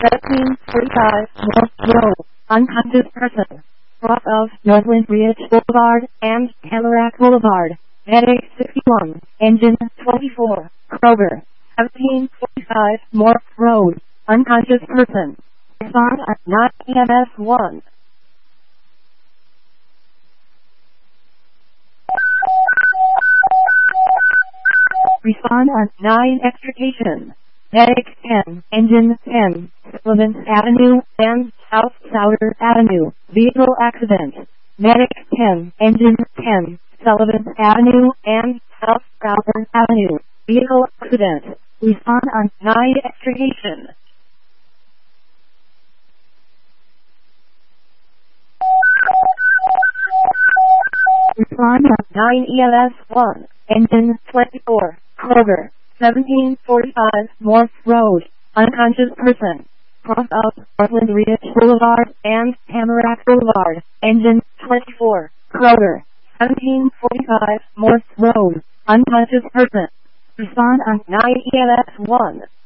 1745 North Road, unconscious person. Cross of Northland Ridge Boulevard and Tamarack Boulevard. Medic 61, engine 24, Kroger. 1745 Morse Road, unconscious person. Respond at 9 EMS 1. Respond at 9 extrication. Medic 10, engine 10, Sullivan Avenue and South Souder Avenue, vehicle accident. Medic 10, engine 10, Sullivan Avenue and South Souder Avenue, vehicle accident. Respond on 9 extrication. Respond on 9 ELS 1, engine 24, Kroger. 1745 Morse Road, unconscious person. Cross of Northland Ridge Boulevard and Tamarack Boulevard, engine 24, Kroger. 1745 Morse Road, unconscious person. Respond on 9 ELS 1.